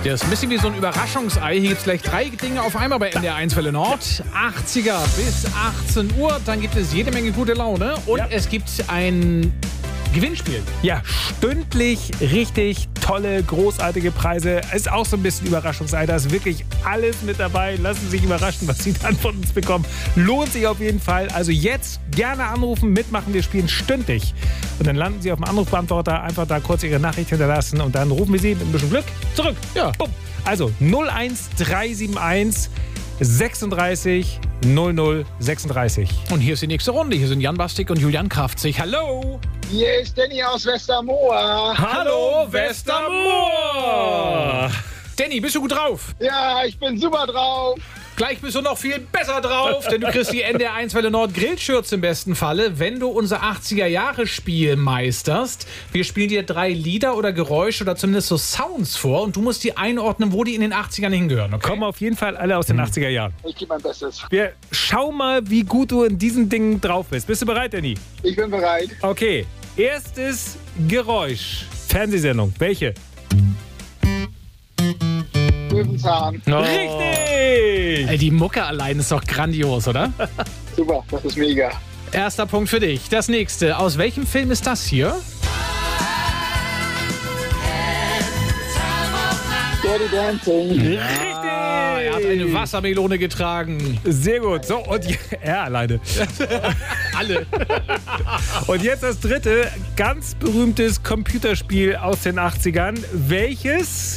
Das ist ein bisschen wie so ein Überraschungsei. Hier gibt es gleich 3 Dinge auf einmal bei NDR 1 Welle Nord. 80er bis 18 Uhr. Dann gibt es jede Menge gute Laune. Und es gibt ein Gewinnspiel. Ja, stündlich richtig tolle, großartige Preise. Ist auch so ein bisschen Überraschungsei. Da ist wirklich alles mit dabei. Lassen Sie sich überraschen, was Sie dann von uns bekommen. Lohnt sich auf jeden Fall. Also jetzt gerne anrufen, mitmachen. Wir spielen stündlich. Und dann landen Sie auf dem Anrufbeantworter. Einfach da kurz Ihre Nachricht hinterlassen. Und dann rufen wir Sie mit ein bisschen Glück zurück. Ja. Bumm. Also 01371 36 00 36. Und hier ist die nächste Runde. Hier sind Jan Bastik und Julian Kraftzig. Hallo! Hier ist Danny aus Westermoor. Hallo, Westermoor! Danny, bist du gut drauf? Ja, ich bin super drauf. Gleich bist du noch viel besser drauf, denn du kriegst die NDR 1 Welle Nord Grillschürze im besten Falle, wenn du unser 80er-Jahre-Spiel meisterst. Wir spielen dir 3 Lieder oder Geräusche oder zumindest so Sounds vor und du musst die einordnen, wo die in den 80ern hingehören. Okay? Kommen auf jeden Fall alle aus den 80er Jahren. Ich gebe mein Bestes. Wir schauen mal, wie gut du in diesen Dingen drauf bist. Bist du bereit, Danny? Ich bin bereit. Okay, erstes Geräusch. Fernsehsendung. Welche? Löwenzahn. Oh. Richtig! Ey, die Mucke allein ist doch grandios, oder? Super, das ist mega. Erster Punkt für dich. Das nächste. Aus welchem Film ist das hier? Dirty Dancing. Er hat eine Wassermelone getragen. Sehr gut. So, und er alleine. Alle. Und jetzt das dritte, ganz berühmtes Computerspiel aus den 80ern. Welches?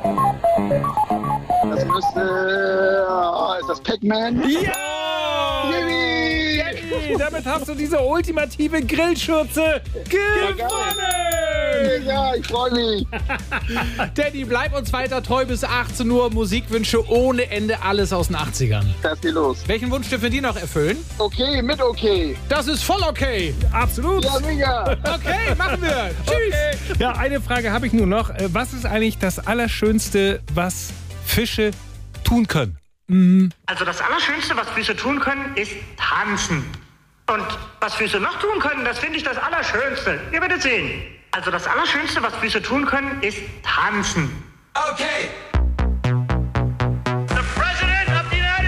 Das müsste... ist das Pac-Man? Ja! Yippie! Danny, damit hast du diese ultimative Grillschürze gewonnen! Ja, ich freue mich. Danny, bleib uns weiter treu bis 18 Uhr. Musikwünsche ohne Ende, alles aus den 80ern. Das geht los. Welchen Wunsch dürfen wir dir noch erfüllen? Okay, mit okay. Das ist voll okay. Absolut! Ja, mega. Okay, machen wir. Tschüss. Okay. Ja, eine Frage habe ich nur noch. Was ist eigentlich das Allerschönste, was Fische tun können? Also das Allerschönste, was Füße tun können, ist tanzen. Und was Füße noch tun können, das finde ich das Allerschönste. Ihr werdet sehen. Also das Allerschönste, was Füße tun können, ist tanzen. Okay.